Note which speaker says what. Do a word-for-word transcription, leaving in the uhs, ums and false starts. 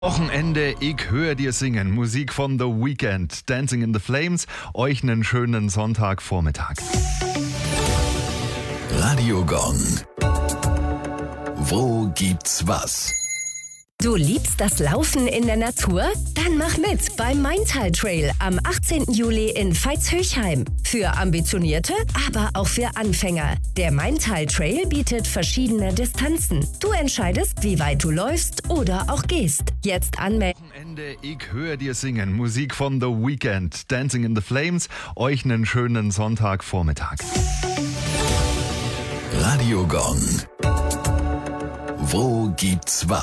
Speaker 1: Wochenende, ich höre dir singen. Musik von The Weeknd, Dancing in the Flames. Euch einen schönen Sonntagvormittag.
Speaker 2: Radio Gong. Wo gibt's was?
Speaker 3: Du liebst das Laufen in der Natur? Dann mach mit beim Maintal Trail am achtzehnten Juli in Veitshöchheim. Für Ambitionierte, aber auch für Anfänger. Der Maintal Trail bietet verschiedene Distanzen. Du entscheidest, wie weit du läufst oder auch gehst. Jetzt anmelden.
Speaker 1: Wochenende, ich höre dir singen. Musik von The Weeknd, Dancing in the Flames. Euch einen schönen Sonntagvormittag.
Speaker 2: Radio Gong. Wo gibt's was?